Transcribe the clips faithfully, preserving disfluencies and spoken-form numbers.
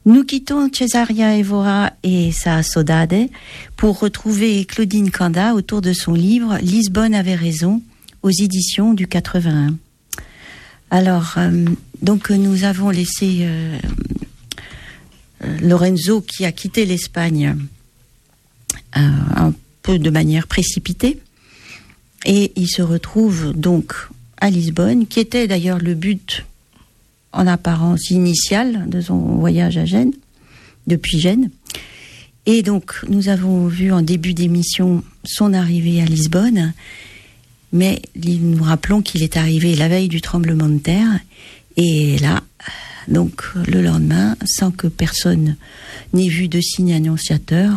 Nous quittons Cesaria Évora et sa Saudade pour retrouver Claudine Canda autour de son livre « Lisbonne avait raison » aux éditions du quatre-vingt-un. Alors, euh, donc nous avons laissé euh, euh, Lorenzo qui a quitté l'Espagne euh, un peu de manière précipitée et il se retrouve donc à Lisbonne, qui était d'ailleurs le but en apparence initiale de son voyage à Gênes, depuis Gênes. Et donc, nous avons vu en début d'émission son arrivée à Lisbonne, mais nous rappelons qu'il est arrivé la veille du tremblement de terre, et là, donc le lendemain, sans que personne n'ait vu de signe annonciateur,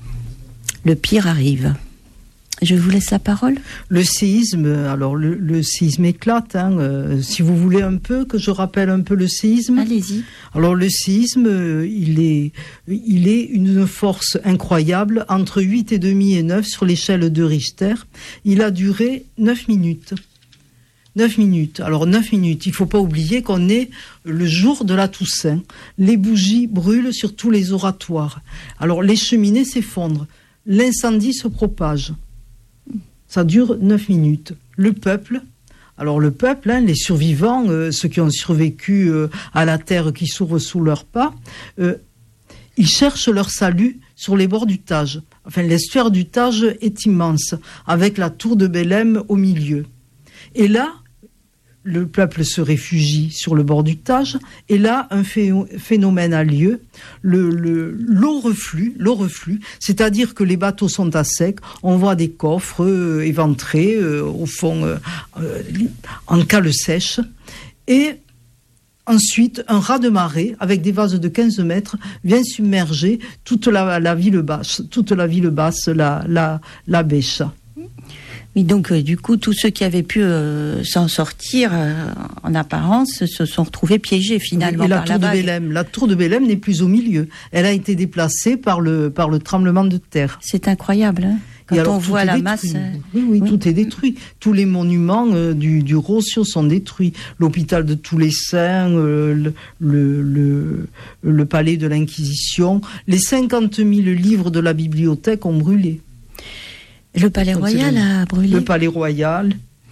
le pire arrive. Je vous laisse la parole. Le séisme, alors le, le séisme éclate, hein, euh, si vous voulez un peu que je rappelle un peu le séisme. Allez-y. Alors le séisme, euh, il est, il est une force incroyable, entre huit et demi et neuf sur l'échelle de Richter. Il a duré neuf minutes. neuf minutes. Alors neuf minutes, il ne faut pas oublier qu'on est le jour de la Toussaint. Les bougies brûlent sur tous les oratoires. Alors les cheminées s'effondrent. L'incendie se propage. Ça dure neuf minutes. Le peuple, alors le peuple, hein, les survivants, euh, ceux qui ont survécu euh, à la terre qui s'ouvre sous leurs pas, euh, ils cherchent leur salut sur les bords du Tage. Enfin, l'estuaire du Tage est immense, avec la tour de Belém au milieu. Et là, le peuple se réfugie sur le bord du Tage, et là, un phénomène a lieu. Le, le, l'eau reflue, l'eau reflue, c'est-à-dire que les bateaux sont à sec, on voit des coffres euh, éventrés, euh, au fond, euh, euh, en cale sèche, et ensuite, un raz-de-marée, avec des vases de quinze mètres, vient submerger toute la, la ville basse, toute la ville basse, la, la, la Bêche. Oui, donc euh, du coup, tous ceux qui avaient pu euh, s'en sortir, euh, en apparence, se sont retrouvés piégés finalement et la par tour la de vague. Belém, la tour de Belém n'est plus au milieu. Elle a été déplacée par le, par le tremblement de terre. C'est incroyable, hein, quand alors, on voit la masse. Oui, oui, oui, tout est détruit. Tous les monuments euh, du, du Rossio sont détruits. L'hôpital de tous les saints, euh, le, le, le, le palais de l'Inquisition, les cinquante mille livres de la bibliothèque ont brûlé. Le palais Donc, royal a brûlé. Le palais royal.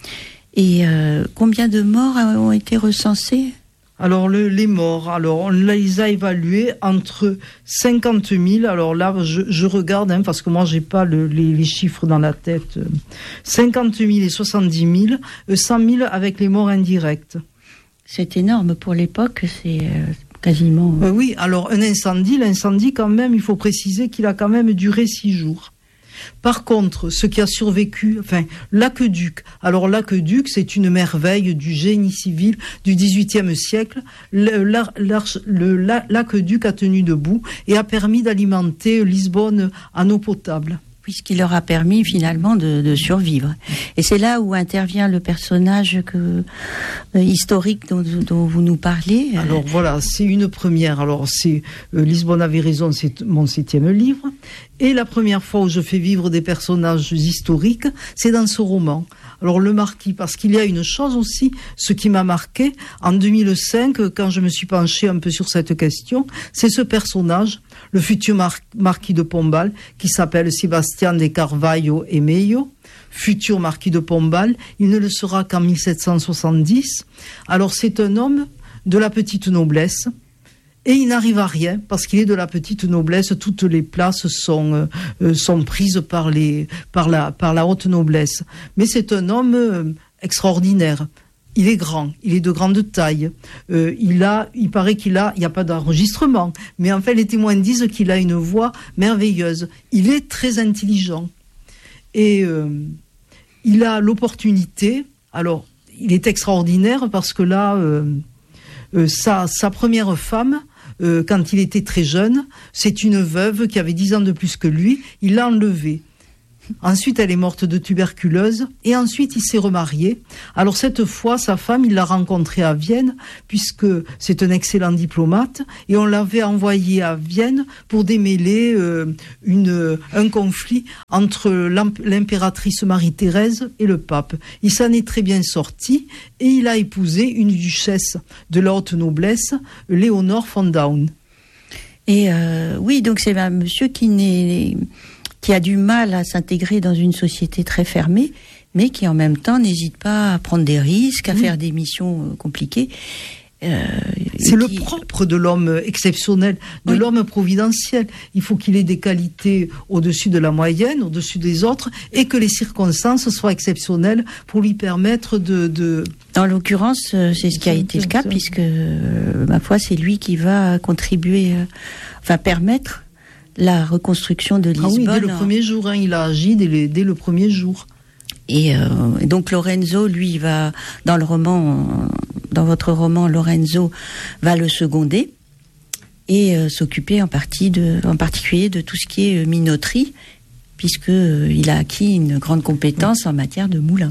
Et euh, combien de morts ont été recensés ? Alors, le, les morts, alors on les a évalués entre cinquante mille, alors là, je, je regarde, hein, parce que moi, j'ai pas le, les, les chiffres dans la tête, cinquante mille et soixante-dix mille, cent mille avec les morts indirectes. C'est énorme pour l'époque, c'est... Euh... Quasiment. Euh, oui, alors un incendie, l'incendie quand même, il faut préciser qu'il a quand même duré six jours. Par contre, ce qui a survécu, enfin, l'aqueduc. Alors l'aqueduc, c'est une merveille du génie civil du dix-huitième siècle. Le, la, le, la, l'aqueduc a tenu debout et a permis d'alimenter Lisbonne en eau potable. Puisqu'il leur a permis finalement de, de survivre. Et c'est là où intervient le personnage que, euh, historique dont, dont vous nous parlez. Alors voilà, c'est une première. Alors c'est euh, Lisbonne avait raison, c'est mon septième livre. Et la première fois où je fais vivre des personnages historiques, c'est dans ce roman. Alors le marquis, parce qu'il y a une chose aussi, ce qui m'a marqué, en deux mille cinq, quand je me suis penchée un peu sur cette question, c'est ce personnage, le futur mar- marquis de Pombal, qui s'appelle Sebastián de Carvalho e Meio, futur marquis de Pombal, il ne le sera qu'en mille sept cent soixante-dix. Alors c'est un homme de la petite noblesse, et il n'arrive à rien, parce qu'il est de la petite noblesse, toutes les places sont, euh, sont prises par, les, par, la, par la haute noblesse. Mais c'est un homme euh, extraordinaire. Il est grand, il est de grande taille. Euh, il a, il paraît qu'il a, il n'y a pas d'enregistrement, mais en fait les témoins disent qu'il a une voix merveilleuse. Il est très intelligent. Et euh, il a l'opportunité, alors il est extraordinaire parce que là, euh, euh, sa, sa première femme, Euh, quand il était très jeune, c'est une veuve qui avait dix ans de plus que lui, il l'a enlevée. Ensuite, elle est morte de tuberculose et ensuite, il s'est remarié. Alors cette fois, sa femme, il l'a rencontrée à Vienne puisque c'est un excellent diplomate et on l'avait envoyé à Vienne pour démêler euh, une, un conflit entre l'impératrice Marie-Thérèse et le pape. Il s'en est très bien sorti et il a épousé une duchesse de la haute noblesse, Léonore von Daun. Et euh, oui, donc c'est un monsieur qui n'est, qui a du mal à s'intégrer dans une société très fermée, mais qui en même temps n'hésite pas à prendre des risques, à oui. faire des missions euh, compliquées. Euh, c'est le qui... propre de l'homme exceptionnel, de oui. l'homme providentiel. Il faut qu'il ait des qualités au-dessus de la moyenne, au-dessus des autres, et que les circonstances soient exceptionnelles pour lui permettre de... de... Dans l'occurrence, c'est ce qui a été le cas, puisque, euh, ma foi, c'est lui qui va contribuer, euh, enfin permettre la reconstruction de Lisbonne. Ah oui, dès le premier jour, hein, il a agi dès, les, dès le premier jour. Et, euh, et donc Lorenzo, lui, va, dans le roman... Dans votre roman, Lorenzo va le seconder et euh, s'occuper en, partie de, en particulier de tout ce qui est euh, minoterie, puisqu'il euh, a acquis une grande compétence en matière de moulin.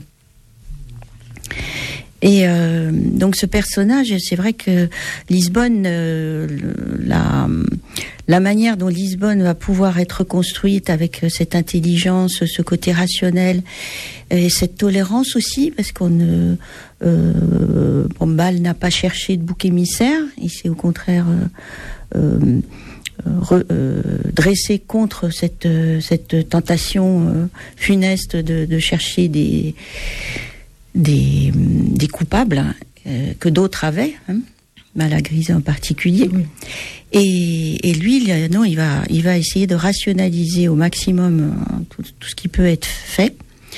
Et euh, donc ce personnage, c'est vrai que Lisbonne, euh, la, la manière dont Lisbonne va pouvoir être construite avec cette intelligence, ce côté rationnel et cette tolérance aussi, parce qu'on ne... Euh, Pombal n'a pas cherché de bouc émissaire, il s'est au contraire euh, euh, re, euh, dressé contre cette, cette tentation euh, funeste de, de chercher des... Des, des coupables euh, que d'autres avaient, hein, Malagrise en particulier. Oui. Et, et lui, il, non, il va, il va essayer de rationaliser au maximum euh, tout, tout ce qui peut être fait.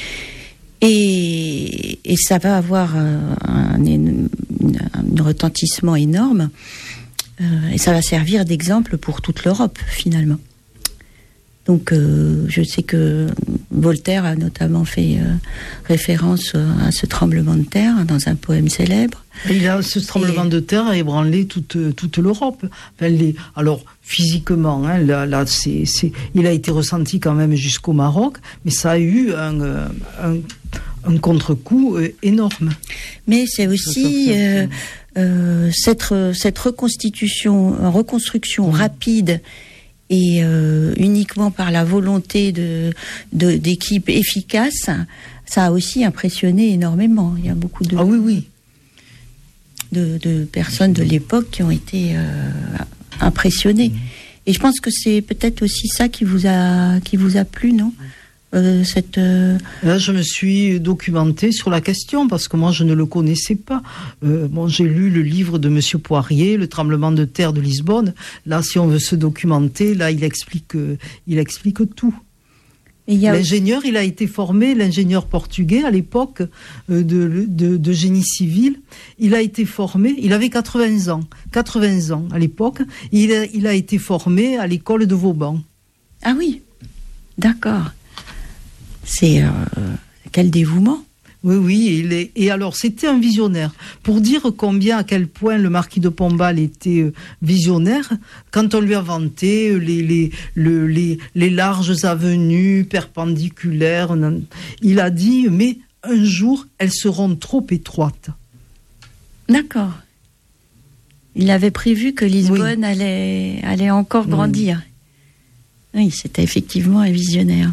Et, et ça va avoir euh, un, un, un retentissement énorme. Euh, et ça va servir d'exemple pour toute l'Europe, finalement. Donc, euh, je sais que Voltaire a notamment fait euh, référence à ce tremblement de terre dans un poème célèbre. Il a, ce tremblement Et... de terre a ébranlé toute, toute l'Europe. Enfin, les, alors, physiquement, hein, là, là, c'est, c'est, il a été ressenti quand même jusqu'au Maroc, mais ça a eu un, un, un contre-coup énorme. Mais c'est aussi euh, euh, cette, cette reconstitution, reconstruction mmh. rapide et euh, uniquement par la volonté de, de d'équipes efficaces, ça a aussi impressionné énormément. Il y a beaucoup de ah oui oui de, de personnes de l'époque qui ont été euh, impressionnées. Et je pense que c'est peut-être aussi ça qui vous a qui vous a plu, non? Euh, cette, euh... Là, je me suis documentée sur la question parce que moi, je ne le connaissais pas. Euh, bon, j'ai lu le livre de Monsieur Poirier, Le tremblement de terre de Lisbonne. Là, si on veut se documenter, là, il explique, euh, il explique tout. Et y a l'ingénieur, aussi... il a été formé, l'ingénieur portugais à l'époque euh, de, de, de génie civil. Il a été formé, il avait quatre-vingts ans, quatre-vingts ans à l'époque. Il a, il a été formé à l'école de Vauban. Ah oui, d'accord. C'est euh, quel dévouement. Oui, oui, il est, et alors c'était un visionnaire. Pour dire combien, à quel point le marquis de Pombal était visionnaire, quand on lui a vanté les, les, le, les, les larges avenues perpendiculaires, il a dit, mais un jour, elles seront trop étroites. D'accord. Il avait prévu que Lisbonne oui. allait, allait encore grandir. Oui, oui, c'était effectivement un visionnaire.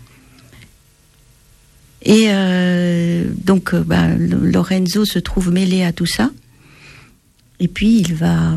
Et euh, donc, euh, bah, Lorenzo se trouve mêlé à tout ça. Et puis, il va,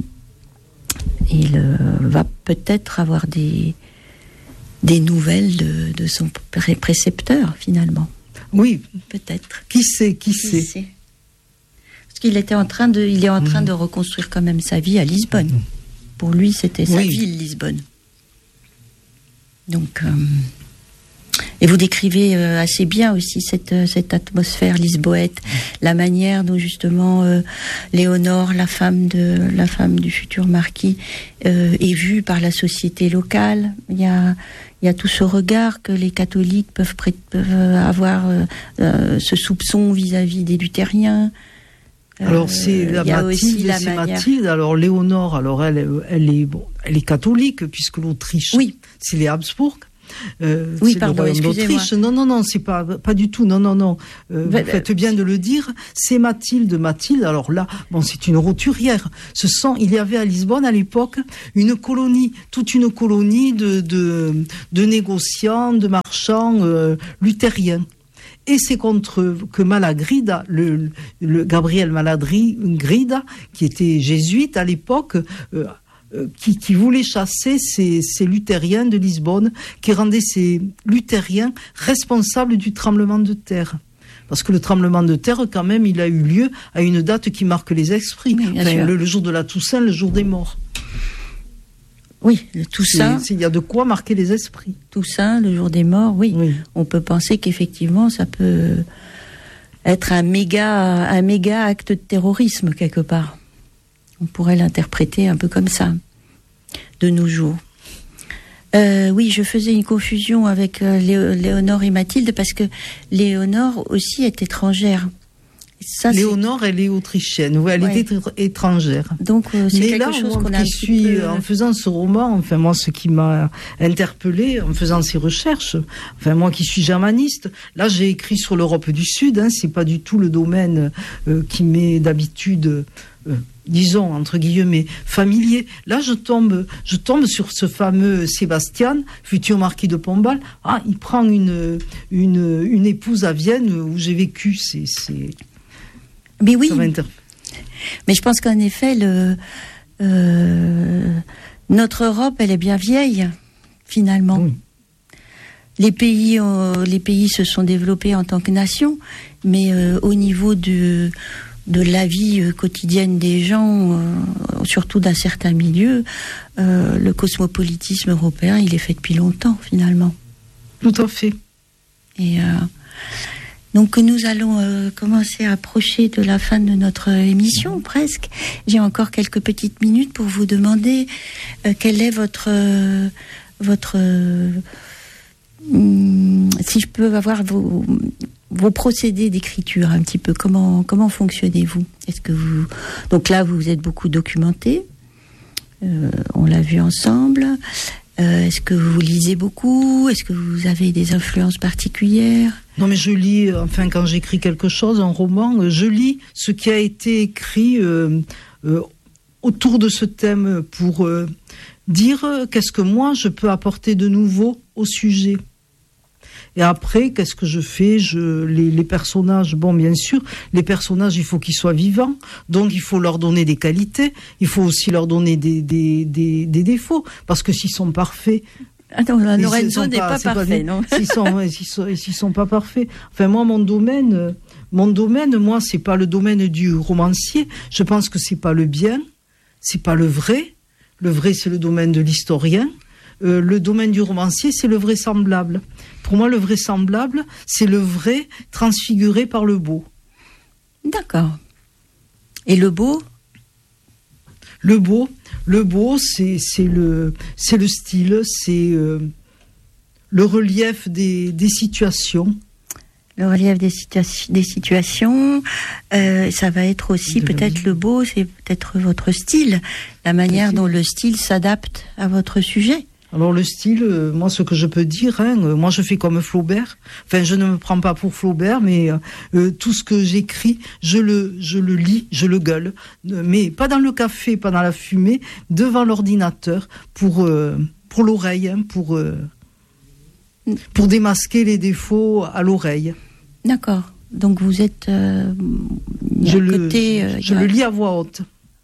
il euh, va peut-être avoir des, des nouvelles de, de son pré- précepteur, finalement. Oui, peut-être. Qui sait, qui, qui sait. sait. Parce qu'il était en train de, il est en train mmh. de reconstruire quand même sa vie à Lisbonne. Mmh. Pour lui, c'était sa oui. ville, Lisbonne. Donc. Euh, Et vous décrivez euh, assez bien aussi cette, cette atmosphère lisboète, la manière dont justement euh, Léonore, la femme de la femme du futur marquis, euh, est vue par la société locale. Il y a il y a tout ce regard que les catholiques peuvent, pré- peuvent avoir, euh, euh, ce soupçon vis-à-vis des luthériens. Alors c'est la euh, Mathilde, la c'est manière... Mathilde. Alors Léonore, alors elle, elle est bon, elle est catholique puisque l'Autriche, oui. c'est les Habsbourg. Euh, oui, pardon, excusez-moi. Non, non, non, c'est pas, pas du tout. Non, non, non. Euh, bah, vous faites bien de le dire. C'est Mathilde, Mathilde. Alors là, bon, c'est une roturière. Ce sont, il y avait à Lisbonne à l'époque une colonie, toute une colonie de de, de négociants, de marchands euh, luthériens. Et c'est contre eux que Malagrida, le, le Gabriel Malagrida, qui était jésuite à l'époque. Euh, euh, qui, qui voulait chasser ces, ces luthériens de Lisbonne, qui rendaient ces luthériens responsables du tremblement de terre. Parce que le tremblement de terre, quand même, il a eu lieu à une date qui marque les esprits. Oui, enfin, le, le jour de la Toussaint, le jour des morts. Oui, le Toussaint. Il y a de quoi marquer les esprits. Toussaint, le jour des morts, oui. oui. On peut penser qu'effectivement, ça peut être un méga, un méga acte de terrorisme, quelque part. On pourrait l'interpréter un peu comme ça, de nos jours. Euh, oui, je faisais une confusion avec euh, Léo, Léonore et Mathilde, parce que Léonore aussi est étrangère. Ça, Léonore, c'est... elle est autrichienne, oui, elle ouais. était étrangère. Donc, euh, c'est Mais quelque là, chose moi, qu'on a qui suis, peu... en faisant ce roman, enfin, moi, ce qui m'a interpellée, en faisant ces recherches, enfin, moi qui suis germaniste, là, j'ai écrit sur l'Europe du Sud, hein, c'est pas du tout le domaine euh, qui m'est d'habitude... Euh, disons, entre guillemets, familier. Là, je tombe, je tombe sur ce fameux Sébastien, futur marquis de Pombal. Ah, il prend une, une, une épouse à Vienne où j'ai vécu. C'est, c'est... Mais oui. Mais je pense qu'en effet, le, euh, notre Europe, elle est bien vieille, finalement. Oui. Les pays, euh, les pays se sont développés en tant que nation, mais euh, au niveau de... de la vie euh, quotidienne des gens, euh, surtout d'un certain milieu, euh, le cosmopolitisme européen, il est fait depuis longtemps, finalement. Tout à fait. Et euh, donc, nous allons euh, commencer à approcher de la fin de notre émission, presque. J'ai encore quelques petites minutes pour vous demander euh, quel est votre... Euh, votre euh, hum, si je peux avoir vos... vos procédés d'écriture un petit peu, comment comment fonctionnez-vous? Est-ce que vous donc là vous êtes beaucoup documenté, euh, on l'a vu ensemble. Euh, est-ce que vous lisez beaucoup? Est-ce que vous avez des influences particulières? Non, mais je lis, enfin quand j'écris quelque chose, un roman, je lis ce qui a été écrit euh, euh, autour de ce thème pour euh, dire qu'est-ce que moi je peux apporter de nouveau au sujet. Et après, qu'est-ce que je fais? Je, les, les personnages, bon, bien sûr, les personnages, il faut qu'ils soient vivants, donc il faut leur donner des qualités, il faut aussi leur donner des, des, des, des défauts, parce que s'ils sont parfaits... Attends, Lorenzo n'est pas, pas parfait, pas, non S'ils sont, ouais, s'ils sont, s'ils sont pas parfaits. Enfin, moi, mon domaine, mon domaine, moi, c'est pas le domaine du romancier. Je pense que c'est pas le bien, c'est pas le vrai. Le vrai, c'est le domaine de l'historien. Euh, le domaine du romancier, c'est le vraisemblable. Pour moi, le vraisemblable, c'est le vrai transfiguré par le beau. D'accord. Et le beau? Le beau, le beau, c'est, c'est, le, c'est le style, c'est euh, le relief des, des situations. Le relief des, situa- des situations, euh, ça va être aussi de peut-être le beau, c'est peut-être votre style, la manière dont le style s'adapte à votre sujet. Alors le style, euh, moi ce que je peux dire, hein, euh, moi je fais comme Flaubert. Enfin, je ne me prends pas pour Flaubert, mais euh, tout ce que j'écris, je le, je le lis, je le gueule, mais pas dans le café, pas dans la fumée, devant l'ordinateur pour euh, pour l'oreille, hein, pour euh, pour démasquer les défauts à l'oreille. D'accord. Donc vous êtes euh, je le, côté, euh, je a... le lis à voix haute.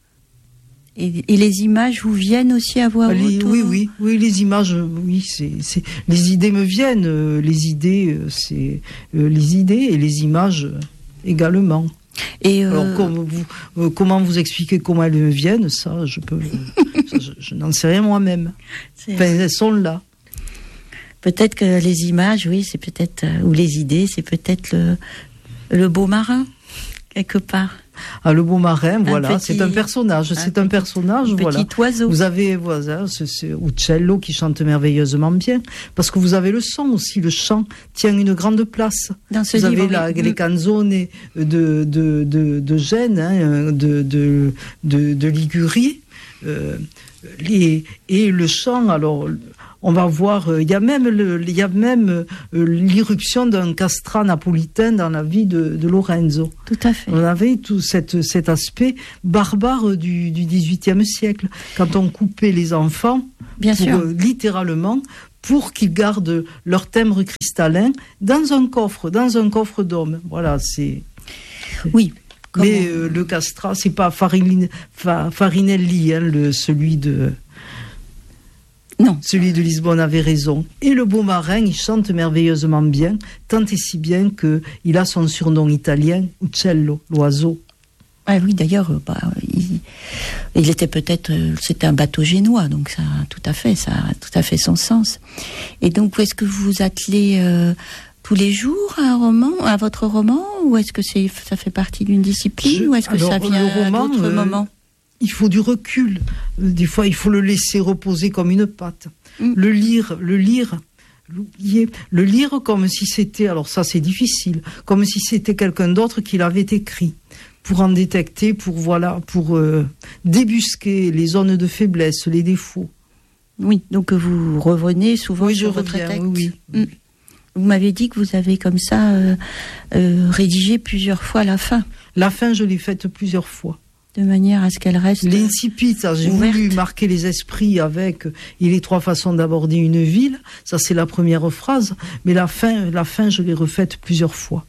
Et, et les images vous viennent aussi à voix les, haute? Oui, oui, oui, les images, oui, c'est, c'est, les idées me viennent, euh, les idées, euh, c'est euh, les idées et les images euh, également. Et euh... Alors, comme vous, euh, comment vous expliquer comment elles me viennent, ça, je peux, ça, je, je n'en sais rien moi-même. C'est... Enfin, elles sont là. Peut-être que les images, oui, c'est peut-être, euh, ou les idées, c'est peut-être le, le beau marin, quelque part. Ah, le beau marin, un voilà, petit, c'est un personnage, un c'est petit, un personnage, un voilà. Petit oiseau. Vous avez, voilà, c'est, c'est Uccello qui chante merveilleusement bien, parce que vous avez le son aussi, le chant tient une grande place. Dans ce vous livre, avez la, oui. les canzone de, de, de, de Gênes, hein, de, de, de, de Ligurie, euh, les, et le chant, alors... On va voir, il euh, y a même, le, il y a même euh, l'irruption d'un castrat napolitain dans la vie de, de Lorenzo. Tout à fait. On avait tout cette, cet aspect barbare du, du dix-huitième siècle, quand on coupait les enfants, bien pour, sûr, euh, littéralement, pour qu'ils gardent leur timbre cristallin dans un coffre, dans un coffre d'homme. Voilà, c'est. Oui. Comment... Mais euh, le castrat, c'est pas Farinelli, Farinelli hein, le, celui de... Non. Celui de Lisbonne avait raison. Et le beau marin, il chante merveilleusement bien, tant et si bien qu'il a son surnom italien, Uccello, l'oiseau. Ah oui, d'ailleurs, bah, il, il était peut-être, c'était un bateau génois, donc ça, tout à fait, ça a tout à fait son sens. Et donc, est-ce que vous vous attelez euh, tous les jours à un roman, à votre roman, ou est-ce que c'est, ça fait partie d'une discipline, Je, ou est-ce que alors, ça vient à d'autres euh, moments? Il faut du recul. Des fois, il faut le laisser reposer comme une pâte. Mm. Le lire, le lire, l'oublier. Le lire comme si c'était, alors ça c'est difficile, comme si c'était quelqu'un d'autre qui l'avait écrit. Pour en détecter, pour voilà, pour euh, débusquer les zones de faiblesse, les défauts. Oui, donc vous revenez souvent oui, sur je votre reviens, texte. Oui, oui. Mm. Vous m'avez dit que vous avez comme ça euh, euh, rédigé plusieurs fois la fin. La fin, je l'ai faite plusieurs fois. De manière à ce qu'elle reste l'incipit, ça, j'ai ouverte. voulu marquer les esprits avec il est trois façons d'aborder une ville. Ça, c'est la première phrase. Mais la fin, la fin, je l'ai refaite plusieurs fois.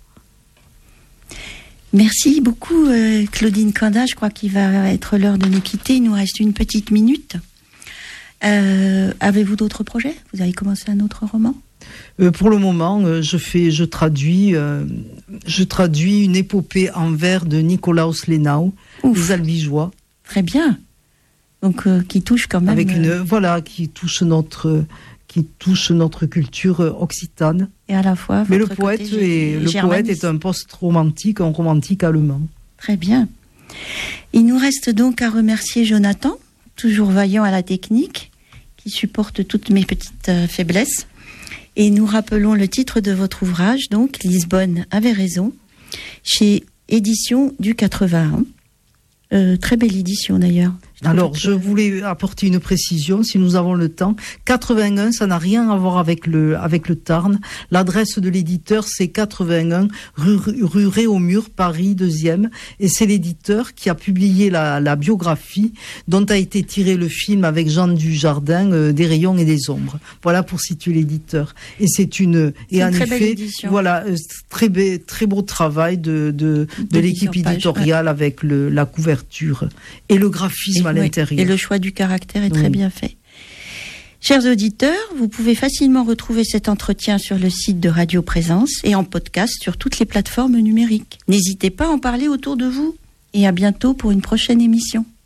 Merci beaucoup, euh, Claudine Kanda. Je crois qu'il va être l'heure de nous quitter. Il nous reste une petite minute. Euh, avez-vous d'autres projets? Vous avez commencé un autre roman? Euh, pour le moment, euh, je fais, je traduis, euh, je traduis une épopée en vers de Nikolaus Lenau, Les Albigeois. Très bien. Donc, euh, qui touche quand même. Avec une, euh... voilà, qui touche notre, qui touche notre culture occitane. Et à la fois. Mais le poète est, le poète est un post-romantique, un romantique allemand. Très bien. Il nous reste donc à remercier Jonathan, toujours vaillant à la technique, qui supporte toutes mes petites euh, faiblesses. Et nous rappelons le titre de votre ouvrage, donc Lisbonne avait raison, chez Éditions du quatre-vingt-un. Euh, très belle édition d'ailleurs. Je Alors, que... je voulais apporter une précision, si nous avons le temps. quatre-vingt-un, ça n'a rien à voir avec le, avec le Tarn. L'adresse de l'éditeur, c'est quatre-vingt-un rue, rue Réaumur, Paris, deuxième. Et c'est l'éditeur qui a publié la, la biographie dont a été tiré le film avec Jean Dujardin, euh, Des rayons et des ombres. Voilà pour situer l'éditeur. Et c'est une, et c'est en une très effet, belle édition. Voilà, euh, très, be, très beau travail de, de, de, de l'équipe éditoriale ouais. avec le, la couverture et le graphisme. Et, oui, et le choix du caractère est oui. très bien fait. Chers auditeurs, vous pouvez facilement retrouver cet entretien sur le site de Radio Présence et en podcast sur toutes les plateformes numériques. N'hésitez pas à en parler autour de vous et à bientôt pour une prochaine émission.